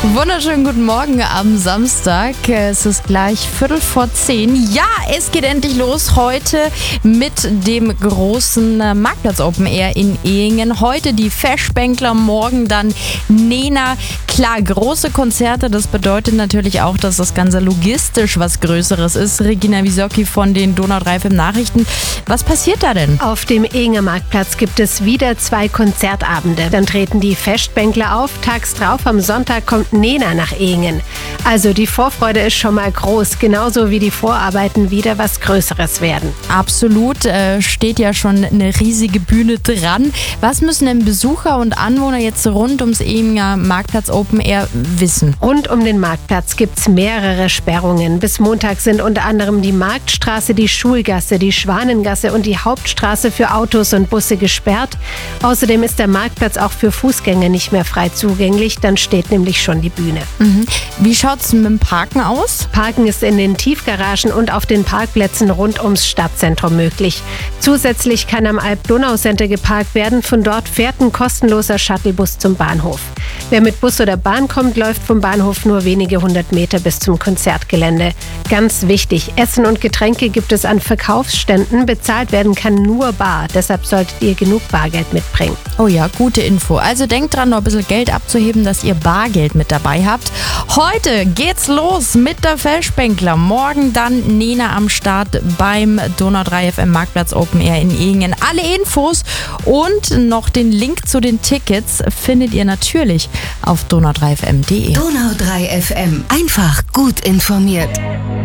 Wunderschönen guten Morgen am Samstag. Es ist gleich 9:45. Ja, es geht endlich los heute mit dem großen Marktplatz Open Air in Ehingen. Heute die Feschbänkler, morgen dann Nena. Klar, große Konzerte, das bedeutet natürlich auch, dass das Ganze logistisch was Größeres ist. Regina Wisocki von den Donau 3 FM Nachrichten. Was passiert da denn? Auf dem Ehinger Marktplatz gibt es wieder 2 Konzertabende. Dann treten die Feschbänkler auf. Tags drauf am Sonntag kommt Nena nach Ehingen. Also die Vorfreude ist schon mal groß, genauso wie die Vorarbeiten wieder was Größeres werden. Absolut, steht ja schon eine riesige Bühne dran. Was müssen denn Besucher und Anwohner jetzt rund ums Ehinger Marktplatz Open Air wissen? Rund um den Marktplatz gibt es mehrere Sperrungen. Bis Montag sind unter anderem die Marktstraße, die Schulgasse, die Schwanengasse und die Hauptstraße für Autos und Busse gesperrt. Außerdem ist der Marktplatz auch für Fußgänger nicht mehr frei zugänglich. Dann steht nämlich schon die Bühne. Wie schaut es mit dem Parken aus? Parken ist in den Tiefgaragen und auf den Parkplätzen rund ums Stadtzentrum möglich. Zusätzlich kann am Alp-Donau-Center geparkt werden. Von dort fährt ein kostenloser Shuttlebus zum Bahnhof. Wer mit Bus oder Bahn kommt, läuft vom Bahnhof nur wenige 100 Meter bis zum Konzertgelände. Ganz wichtig, Essen und Getränke gibt es an Verkaufsständen. Bezahlt werden kann nur bar. Deshalb solltet ihr genug Bargeld mitbringen. Oh ja, gute Info. Also denkt dran, noch ein bisschen Geld abzuheben, dass ihr Bargeld mit dabei habt. Heute geht's los mit der Feschbänkler. Morgen dann Nena am Start beim Donau 3 FM Marktplatz Open Air in Ehingen. Alle Infos und noch den Link zu den Tickets findet ihr natürlich auf donau3fm.de. Donau 3 FM. Einfach gut informiert.